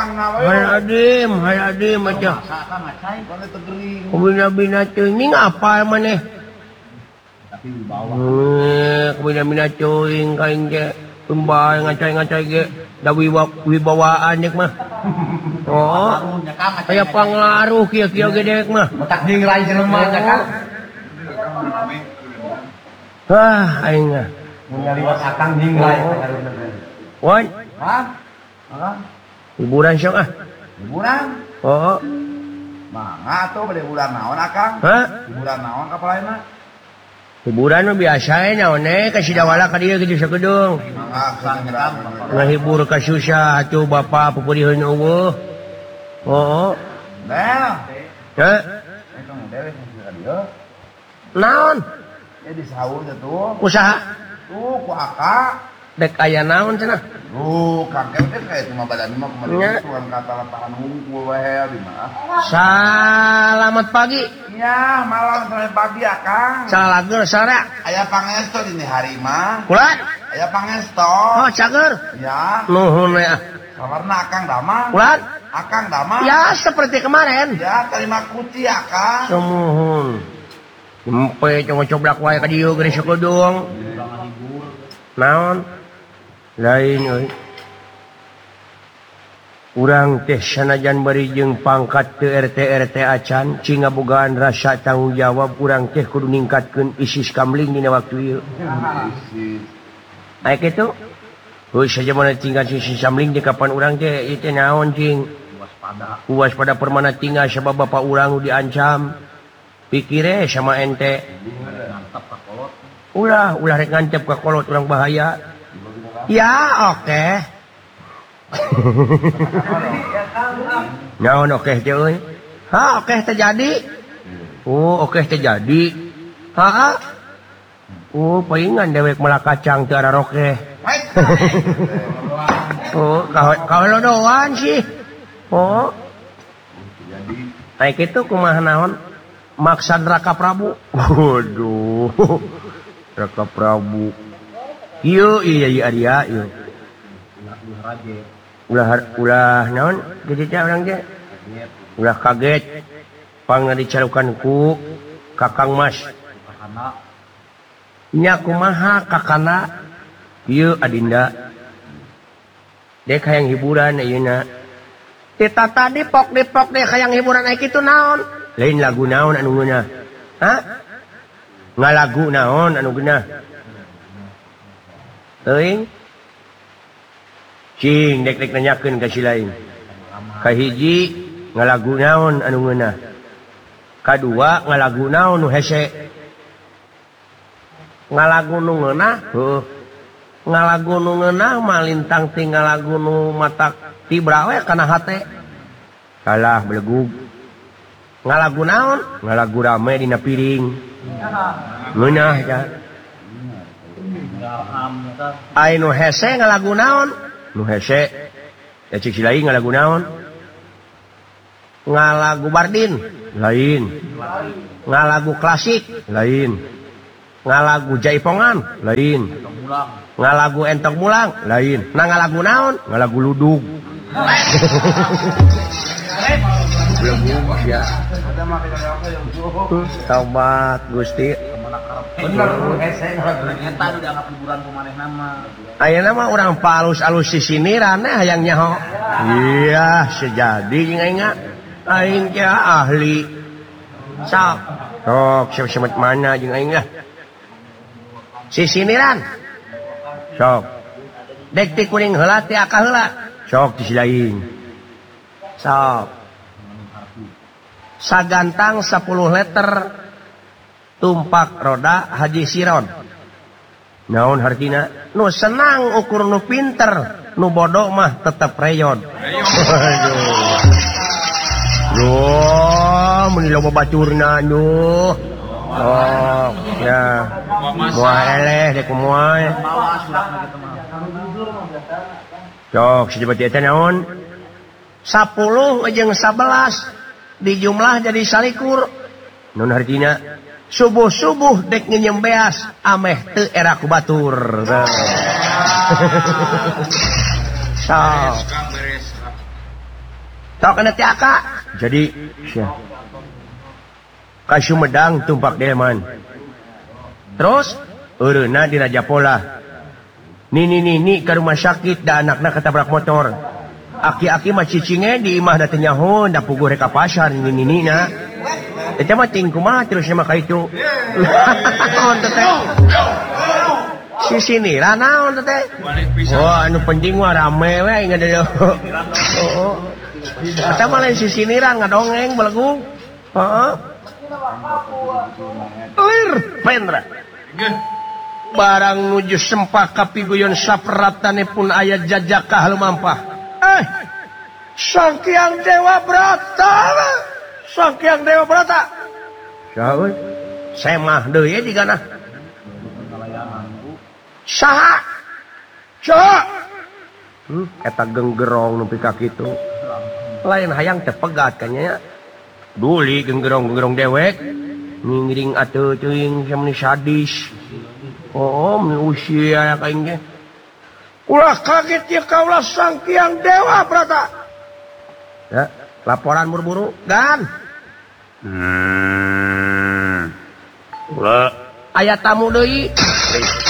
Haladim aja. Bina ceuing apa maneh? Bina ceuing kain ge pembae ngacai-ngacai ge da wibawaan dek mah. Oh. Aya panglaruh kieu-kieu ge dek mah. Otak dingrai jelema nya kan. Aing mah. Mun ngaliwat akang dingrai Wan. Hah? Hiburan sok ah. Hiburan? Oh. Mangga atuh bade hiburan naon akang? Hah? Hiburan naon ka palaina? Hiburan mah biasa naon ka sidawala ka dieu gitu sakedeung. Ngahibur ka susah atuh bapa pupuriheun eueuh. Oh. Bel. Heh. Eta dewe ka dieu. Naon? Ya disaur tuh. Usaha. Tuh ku akak. Dek aya naon cenah? Kang Kevin kayak cuma badan mah kemarin tuan kata lapangan hungkul wae di mah. Selamat pagi. Iya, malam sampai pagi akang. Salager sare. Aya pangesto dini hari mah. Kula? Aya pangesto. Oh, cager. Ya. Nuhun we ah. Kabarna akang damang. Kula? Akang damang. Ya, seperti kemarin. Ya, terima kuci akang. Semuhun. Empe coba-coblak wae ka dieu geus sakedeung. Naon? Lain euy. Urang teh sanajan bari jeung pangkat teu RT acan cing ngabogaan rasa tanggung jawab urang teh kudu ningkatkeun isis kamling dina waktu ieu. Aya kitu. Heuh saja mana tinggal isis kamling di kapan urang teh ieu teh naon cing? Waspada permana tinggal sabab bapak urang diancam. Pikire sama ente. Ulah rek ngancep ka kolot urang bahaya. Ya, oke. Naon oke teh euy? Ha, oke teh jadi. Oh, oke teh jadi. Heeh. Oh, palingan dewek meula kacang teu ada rokeh. Oh, kalau doan sih. Oh. Ai kitu kumaha naon? Maksad Raka Prabu. Waduh. Raka Prabu. Ieu iya Arya ieu. Ulah naon jadi teh urang teh. Ulah kaget. Pangna dicalukan ku Kakang Mas. Nya kumaha kakana? Ieu Adinda. Dek hayang hiburan ayeuna. Tita tadi pok deh hayang hiburan aya kitu naon? Lain lagu naon anu geunah? Hah? Ngalagu naon anu geunah? Teuing cing dek nanyakeun ka si lain. Kahiji ngalagu naon anu ngeunah. Kadua ngalagu naon nu hese. Ngalagu nu ngeunah heuh. Ngalagu nu ngeunah mah lintang ti ngalagu nu matak tibra we kana hate. Salah belegug. Ngalagu naon? Ngalagu rame dina piring. Ngeunah ya. Ai nu hese ngalagu naon? Nu hese. Ya cik lain ngalagu naon? Ngalagu Bardin lain. Ngalagu klasik lain. Ngalagu Jaipongan lain. Ngalagu Entong Mulang lain. Nah ngalagu naon? Ngalagu ludug. Ya. Tobat Gusti. Bener hese eta nu dianggap hiburan kumanehna mah. Ayeuna mah urang palus-alus sisiniran hayang nyaho. Iya, sejadi jeung aing aing teh ahli. Sok semet mana jeung aing lah. Sisiniran. Sok. Dek ti kuring heula teh akah heula. Sok di lain. Sok. Sagantang 10 liter tumpak roda Haji Siron. Naon hartina? Nu senang ukur nu pinter, nu bodoh mah tetep reyon. Duh, meni loba baturna duh. Oh, ya. Moal eleh dek moal. Cok, seperti eta naon? 10 jeung 11 dijumlah jadi salikur. Nun hartina subuh-subuh dek ngenyem beas ameh teu era ku batur. Tau kena tiaka. Jadi ka Sumedang tumpak Delman. Terus eureuna di Raja Pola. Ni ke rumah sakit da anakna ketabrak motor. Aki-aki mah cicinge di imah da teu nyaho da puguh rek ka pasar ni-na. Eta mah ting kumaha terus mah ka itu. Naon teh? Sisinira naon teh? Oh anu penting mah rame we ingat deu. Oh. Eta mah lain sisinira ngadongeng belagu. Heeh. Lir pendra. Barang nuju sempaka piguyon sapratane pun aya jajaka halumampah. Sangkyang Dewa Brata. Sangkyang Dewa Brata. Saeuy. Semah deui ye digana. Saha? Saha? Eta genggerong nepi ka kitu. Lain hayang teh pegat kanya. Duli genggerong dewek. Ngiring atuh teuing samani sadis. Oh, usia kain ge. Ulah kaget ya kaulah Sangkyang Dewa Brata. Ya, laporan buru-buru, Gan. Ulah aya tamu deui.